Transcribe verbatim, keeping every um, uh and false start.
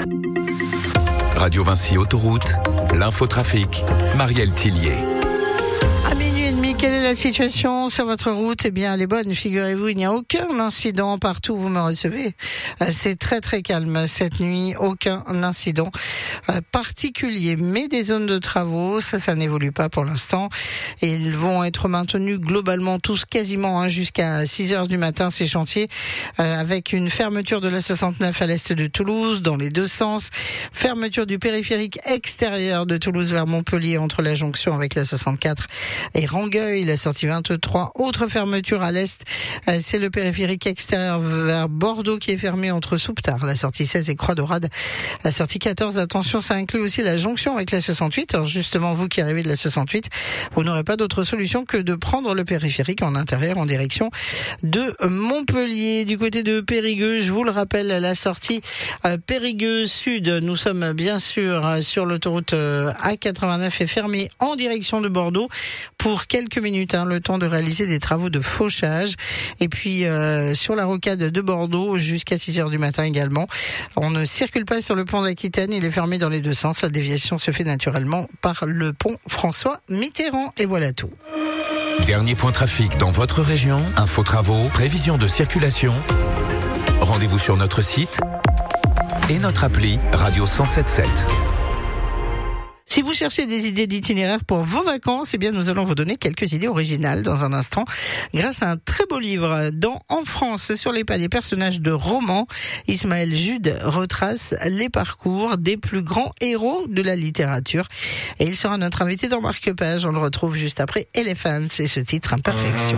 Radio Vinci Autoroute, l'infotrafic, Marielle Tillier. À minuit et demi, quelle est la situation sur votre route? Eh bien, elle est bonne, figurez-vous, il n'y a aucun incident partout où vous me recevez. C'est très très calme cette nuit, aucun incident particulier. Mais des zones de travaux, ça, ça n'évolue pas pour l'instant. Et ils vont être maintenus globalement tous quasiment hein, jusqu'à six heures du matin, ces chantiers, euh, avec une fermeture de la soixante-neuf à l'est de Toulouse, dans les deux sens. Fermeture du périphérique extérieur de Toulouse vers Montpellier, entre la jonction avec la soixante-quatre et Rangueil, la sortie vingt-trois. Autre fermeture à l'est, euh, c'est le périphérique extérieur vers Bordeaux qui est fermé entre Souptard, la sortie seize et Croix-Dorade, la sortie quatorze. Attention, ça inclut aussi la jonction avec la soixante-huit. Alors justement, vous qui arrivez de la soixante-huit, vous n'aurez pas d'autre solution que de prendre le périphérique en intérieur en direction de Montpellier. Du côté de Périgueux, je vous le rappelle, la sortie euh, Périgueux Sud, nous sommes bien sûr euh, sur l'autoroute euh, A quatre-vingt-neuf est fermée en direction de Bordeaux pour quelques minutes, hein, le temps de réaliser des travaux de fauchage. Et puis euh, sur la rocade de Bordeaux jusqu'à six heures du matin également. On ne circule pas sur le pont d'Aquitaine, il est fermé dans les deux sens. La déviation se fait naturellement par le pont François Mitterrand. Et voilà tout. Dernier point trafic dans votre région, info travaux, prévision de circulation. Rendez-vous sur notre site et notre appli Radio cent sept sept. Si vous cherchez des idées d'itinéraire pour vos vacances, eh bien, nous allons vous donner quelques idées originales dans un instant, grâce à un très beau livre dans En France, sur les pas des personnages de romans. Ismaël Jude retrace les parcours des plus grands héros de la littérature. Et il sera notre invité dans Marque-Page. On le retrouve juste après Elephants et ce titre Imperfection.